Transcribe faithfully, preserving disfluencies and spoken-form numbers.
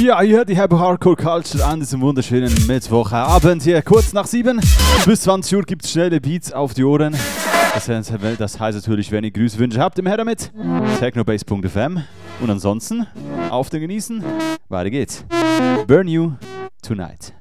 ja, ihr hört die Happy Hardcore Culture an diesem wunderschönen Mittwochabend hier kurz nach sieben. Bis zwanzig Uhr gibt es schnelle Beats auf die Ohren. Das heißt, das heißt natürlich, wenn ihr Grüßwünsche habt, immer her damit. technobase punkt f m. Und ansonsten, auf den Genießen. Weiter geht's. Burn You Tonight.